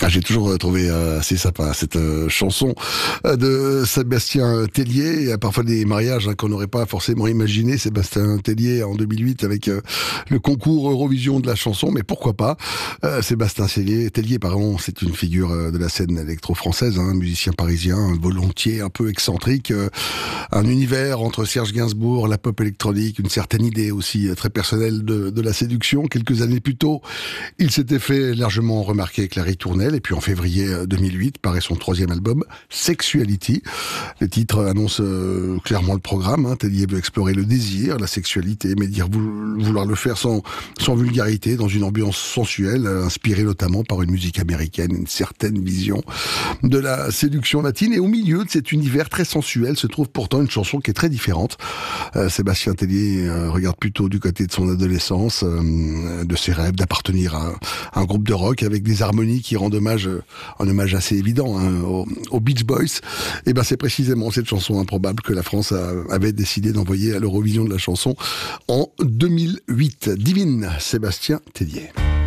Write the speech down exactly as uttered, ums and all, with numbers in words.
Ah, j'ai toujours trouvé euh, assez sympa cette euh, chanson euh, de Sébastien Tellier. Il y a parfois des mariages hein, qu'on n'aurait pas forcément imaginé. Sébastien Tellier en deux mille huit avec euh, le concours Eurovision de la chanson, mais pourquoi pas. euh, Sébastien Tellier, Tellier pardon, c'est une figure euh, de la scène électro-française, hein, musicien parisien, volontiers un peu excentrique, euh, un univers entre Serge Gainsbourg, la pop électronique, une certaine idée aussi euh, très personnelle de, de la séduction. Quelques années plus tôt, il s'était fait largement remarquer avec Larry Tournel. Et puis en février deux mille huit, paraît son troisième album, Sexuality. Le titre annonce euh, clairement le programme. Hein. Tellier veut explorer le désir, la sexualité, mais dire vou- vouloir le faire sans, sans vulgarité, dans une ambiance sensuelle, euh, inspirée notamment par une musique américaine, une certaine vision de la séduction latine. Et au milieu de cet univers très sensuel se trouve pourtant une chanson qui est très différente. Euh, Sébastien Tellier euh, regarde plutôt du côté de son adolescence, euh, de ses rêves d'appartenir à, à un groupe de rock avec des harmonies qui rendent hommage, un hommage assez évident hein, aux, aux Beach Boys. Et ben c'est précisément cette chanson improbable que la France a, avait décidé d'envoyer à l'Eurovision de la chanson en deux mille huit. Divine, Sébastien Tellier.